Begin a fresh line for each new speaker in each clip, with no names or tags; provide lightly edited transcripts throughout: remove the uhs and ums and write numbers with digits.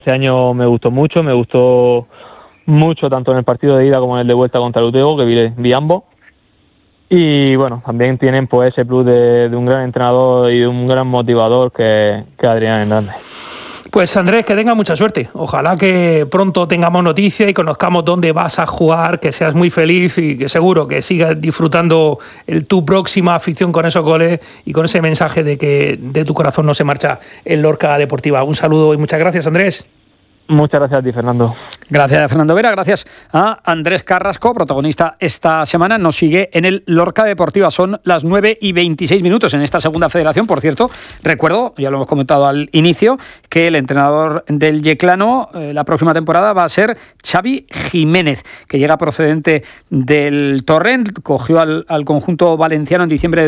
Este año me gustó mucho tanto en el partido de ida como en el de vuelta contra el Utego, que vi ambos. Y bueno, también tienen pues ese plus de un gran entrenador y de un gran motivador que Adrián Hernández.
Pues Andrés, que tenga mucha suerte. Ojalá que pronto tengamos noticias y conozcamos dónde vas a jugar, que seas muy feliz y que seguro que sigas disfrutando tu próxima afición con esos goles y con ese mensaje de que de tu corazón no se marcha el Lorca Deportiva. Un saludo y muchas gracias, Andrés.
Muchas gracias a ti, Fernando.
Gracias a Fernando Vera, gracias a Andrés Carrasco, protagonista esta semana. Nos sigue en el Lorca Deportiva. Son las 9:26 en esta segunda federación. Por cierto, recuerdo, ya lo hemos comentado al inicio, que el entrenador del Yeclano la próxima temporada va a ser Xavi Jiménez, que llega procedente del Torrent, cogió al conjunto valenciano en diciembre de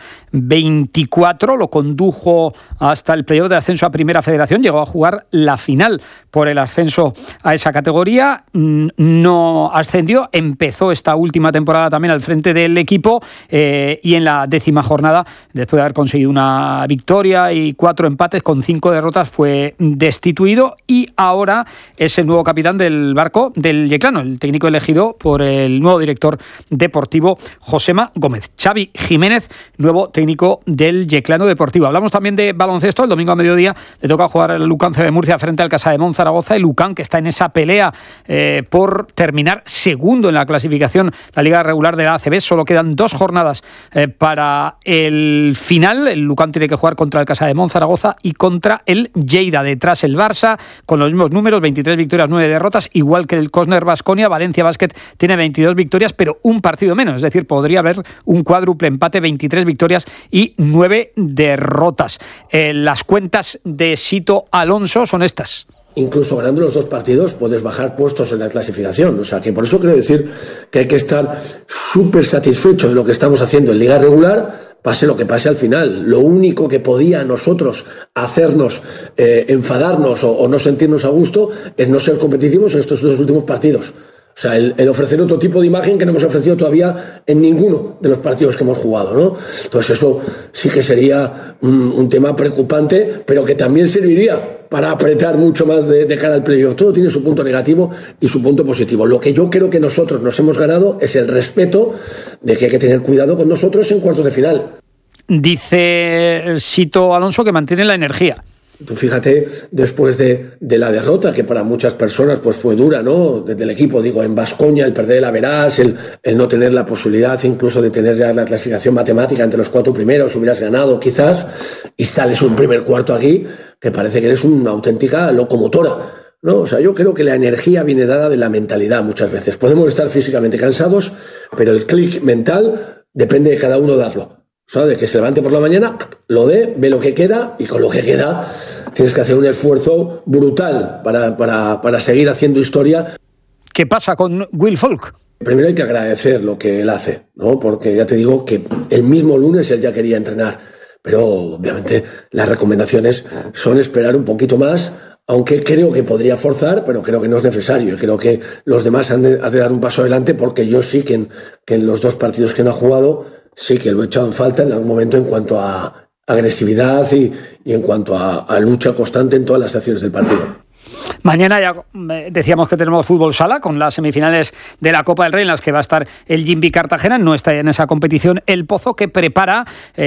2024, lo condujo hasta el playoff de ascenso a Primera Federación, llegó a jugar la final por el ascenso a esa categoría, no ascendió, empezó esta última temporada también al frente del equipo y en la 10ª jornada, después de haber conseguido una victoria y 4 empates con 5 derrotas, fue destituido y ahora es el nuevo capitán del barco del Yeclano, el técnico elegido por el nuevo director deportivo Josema Gómez. Xavi Jiménez, nuevo técnico del Yeclano Deportivo. Hablamos también de baloncesto. El domingo a mediodía le toca jugar el Lucan de Murcia frente al Casademont Zaragoza. El Lucan, que está en esa pelea por terminar segundo en la clasificación, la liga regular de la ACB. Solo quedan 2 jornadas para el final. El Lucan tiene que jugar contra el Casademont Zaragoza y contra el Lleida. Detrás el Barça, con los mismos números, 23 victorias, 9 derrotas, igual que el Cosner Baskonia. Valencia Basket tiene 22 victorias, pero un partido menos. Es decir, podría haber un cuádruple empate, 23 victorias y 9 derrotas. Las cuentas de Sito Alonso son estas.
Incluso ganando los 2 partidos puedes bajar puestos en la clasificación. O sea, que por eso quiero decir que hay que estar súper satisfecho de lo que estamos haciendo en Liga Regular, pase lo que pase al final. Lo único que podía a nosotros hacernos enfadarnos o no sentirnos a gusto es no ser competitivos en estos 2 últimos partidos. O sea, el ofrecer otro tipo de imagen que no hemos ofrecido todavía en ninguno de los partidos que hemos jugado, ¿no? Entonces eso sí que sería un tema preocupante, pero que también serviría para apretar mucho más de cara al playoff. Todo tiene su punto negativo y su punto positivo. Lo que yo creo que nosotros nos hemos ganado es el respeto de que hay que tener cuidado con nosotros en cuartos de final.
Dice Sito Alonso que mantiene la energía.
Tú fíjate, después de la derrota, que para muchas personas pues fue dura, ¿no? Desde el equipo, digo, en Baskonia, el perder el Average, el no tener la posibilidad incluso de tener ya la clasificación matemática entre los 4 primeros, hubieras ganado quizás, y sales un primer cuarto aquí, que parece que eres una auténtica locomotora, ¿no? O sea, yo creo que la energía viene dada de la mentalidad muchas veces. Podemos estar físicamente cansados, pero el clic mental depende de cada uno darlo. ¿Sabes? Que se levante por la mañana, lo dé, ve lo que queda y con lo que queda tienes que hacer un esfuerzo brutal para seguir haciendo historia.
¿Qué pasa con Will Folk?
Primero hay que agradecer lo que él hace, ¿no? Porque ya te digo que el mismo lunes él ya quería entrenar, pero obviamente las recomendaciones son esperar un poquito más, aunque creo que podría forzar, pero creo que no es necesario. Creo que los demás han de dar un paso adelante, porque yo sí que en los 2 partidos que no ha jugado sí que lo he echado en falta en algún momento en cuanto a agresividad y en cuanto a lucha constante en todas las acciones del partido.
Mañana ya decíamos que tenemos fútbol sala con las semifinales de la Copa del Rey en las que va a estar el Jimby Cartagena. No está en esa competición el Pozo, que prepara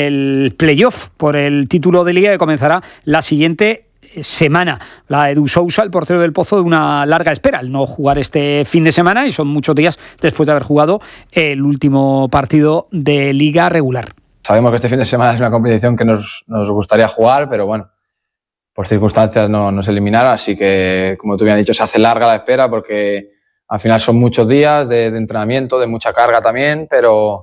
el playoff por el título de Liga que comenzará la siguiente semana. La Edu Sousa, el portero del Pozo, de una larga espera al no jugar este fin de semana, y son muchos días después de haber jugado el último partido de Liga regular.
Sabemos que este fin de semana es una competición que nos gustaría jugar, pero bueno, por circunstancias no se eliminaron, así que, como tú bien has dicho, se hace larga la espera porque al final son muchos días de entrenamiento, de mucha carga también, pero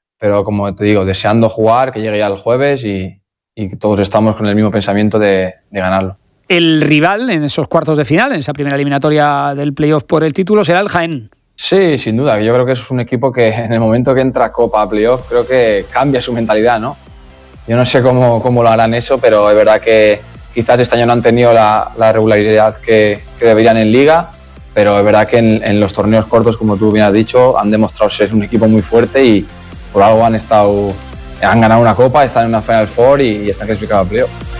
como te digo, deseando jugar, que llegue ya el jueves y todos estamos con el mismo pensamiento de ganarlo.
El rival en esos cuartos de final, en esa primera eliminatoria del playoff por el título, será el Jaén.
Sí, sin duda. Yo creo que es un equipo que en el momento que entra a Copa, a playoff, creo que cambia su mentalidad, ¿no? Yo no sé cómo lo harán eso, pero es verdad que quizás este año no han tenido la regularidad que deberían en Liga, pero es verdad que en los torneos cortos, como tú bien has dicho, han demostrado ser un equipo muy fuerte y por algo han ganado una Copa, están en una Final Four y están clasificados a playoff.